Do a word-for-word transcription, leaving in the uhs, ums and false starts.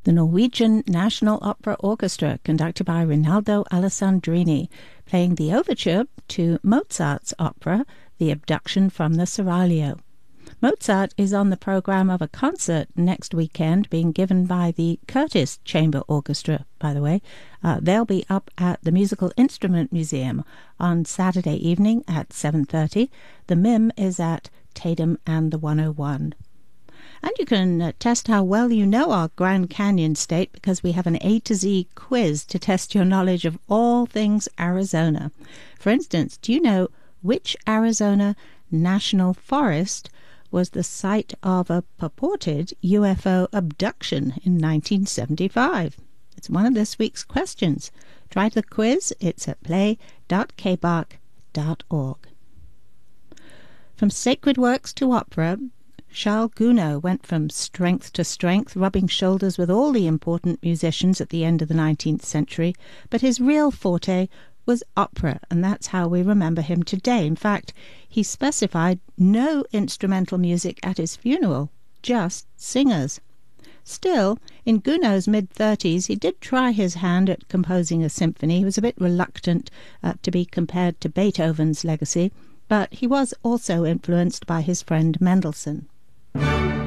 The Norwegian National Opera Orchestra, conducted by Rinaldo Alessandrini, playing the overture to Mozart's opera, The Abduction from the Seraglio. Mozart is on the program of a concert next weekend being given by the Curtis Chamber Orchestra, by the way. Uh, they'll be up at the Musical Instrument Museum on Saturday evening at seven thirty. The M I M is at Tatum and the one oh one. And you can uh, test how well you know our Grand Canyon state because we have an A to Z quiz to test your knowledge of all things Arizona. For instance, do you know which Arizona National Forest was the site of a purported U F O abduction in nineteen seventy-five? It's one of this week's questions. Try the quiz. It's at play dot k b a c dot org. From sacred works to opera, Charles Gounod went from strength to strength, rubbing shoulders with all the important musicians at the end of the nineteenth century, but his real forte was opera, and that's how we remember him today. In fact, he specified no instrumental music at his funeral, just singers. Still, in Gounod's mid-thirties, he did try his hand at composing a symphony. He was a bit reluctant uh, to be compared to Beethoven's legacy, but he was also influenced by his friend Mendelssohn.